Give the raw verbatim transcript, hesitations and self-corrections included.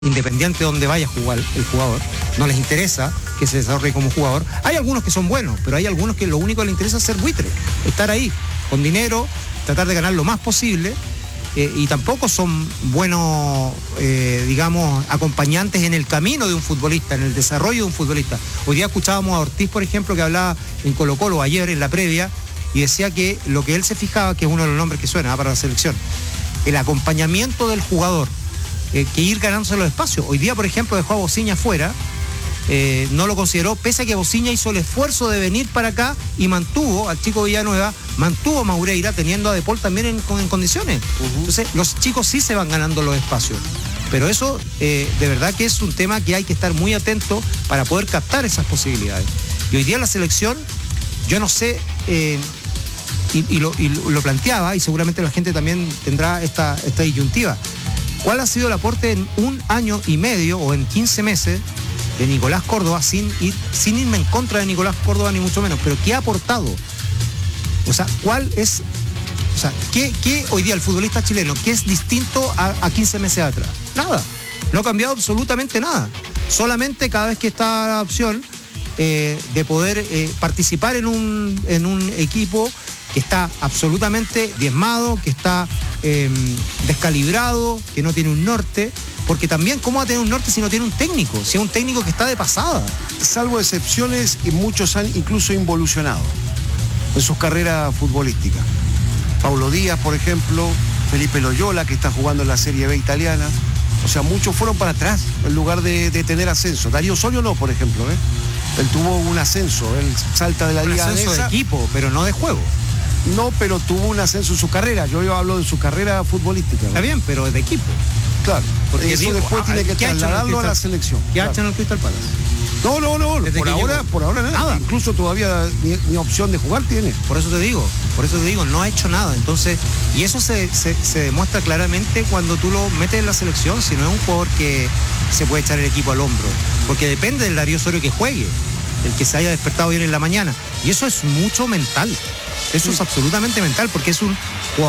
independiente de donde vaya a jugar el jugador, no les interesa que se desarrolle como jugador. Hay algunos que son buenos, pero hay algunos que lo único que les interesa es ser buitre, estar ahí, con dinero, tratar de ganar lo más posible, eh, y tampoco son buenos, eh, digamos, acompañantes en el camino de un futbolista, en el desarrollo de un futbolista. Hoy día escuchábamos a Ortiz, por ejemplo, que hablaba en Colo-Colo ayer en la previa, y decía que lo que él se fijaba, que es uno de los nombres que suena para la selección, el acompañamiento del jugador, Eh, que ir ganándose los espacios. Hoy día, por ejemplo, dejó a Bociña fuera, eh, no lo consideró, pese a que Bociña hizo el esfuerzo de venir para acá y mantuvo al chico Villanueva, mantuvo a Maureira, teniendo a De Paul también en, en condiciones. Uh-huh. Entonces, los chicos sí se van ganando los espacios. Pero eso, eh, de verdad que es un tema que hay que estar muy atento para poder captar esas posibilidades. Y hoy día la selección, yo no sé, eh, y, y, lo, y lo planteaba, y seguramente la gente también tendrá esta, esta disyuntiva. ¿Cuál ha sido el aporte en un año y medio o en quince meses de Nicolás Córdoba, sin, ir, sin irme en contra de Nicolás Córdoba ni mucho menos, pero qué ha aportado? O sea, ¿cuál es, o sea, qué, qué hoy día el futbolista chileno, qué es distinto a, a quince meses atrás? Nada, no ha cambiado absolutamente nada. Solamente cada vez que está la opción eh, de poder eh, participar en un, en un equipo que está absolutamente diezmado, que está eh, descalibrado, que no tiene un norte, porque también ¿cómo va a tener un norte si no tiene un técnico? Si es un técnico que está de pasada. Salvo excepciones, y muchos han incluso involucionado en sus carreras futbolísticas. Paulo Díaz, por ejemplo, Felipe Loyola, que está jugando en la Serie B italiana. O sea, muchos fueron para atrás en lugar de, de tener ascenso. Darío Osorio no, por ejemplo, ¿eh? Él tuvo un ascenso, él salta de la un liga ascenso de equipo, pero no de juego. No, pero tuvo un ascenso en su carrera. Yo, yo hablo de su carrera futbolística, ¿no? Está bien, pero de equipo. Claro, porque eso digo, después ah, tiene que trasladarlo a la selección. ¿Qué ha hecho en el Crystal Palace? No, no, no, por ahora, llegó. por ahora nada. nada. Incluso todavía ni, ni opción de jugar tiene. Por eso te digo, por eso te digo, no ha hecho nada. Entonces, y eso se, se, se demuestra claramente cuando tú lo metes en la selección, si no es un jugador que se puede echar el equipo al hombro. Porque depende del Darío Osorio que juegue, el que se haya despertado bien en la mañana. Y eso es mucho mental. Eso sí. Es absolutamente mental, porque es un jugador